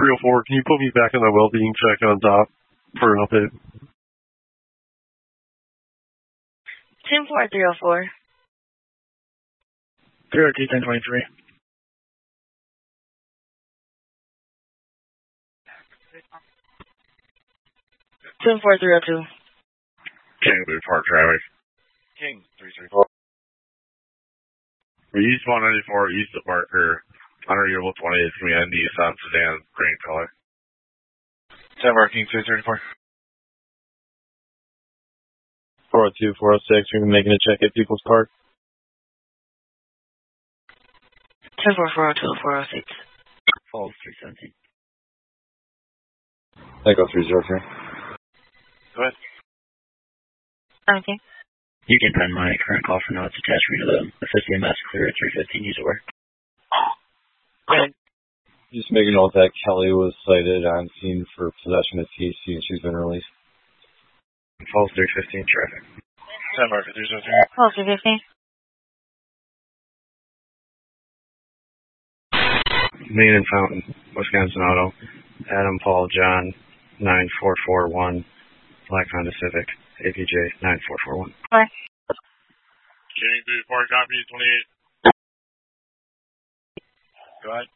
304, can you put me back on the well-being check on top for an update? 10-4, 304. 302, 1023. 10-4, 302. King Blue Park traffic. King 334. East 194, east of Barker, unreadable 20 is going to be ND South Sedan, green color. 10 King 334. 402, 406, we're making a check at People's Park. 10-4, 402, 406. Falls 317. Echo 303. Go ahead. Okay. You can find my current call for notes attached me to the Assistant Mass Clear at 315 use of work. Just making note that Kelly was cited on scene for possession of THC and she's been released. Falls 315 traffic. 10 Mark 303. Falls 315. Main and Fountain, Wisconsin Auto, Adam Paul John 9441, Black Honda Civic, APJ 9441. Hi. King 3 Park, copy 28. Go ahead.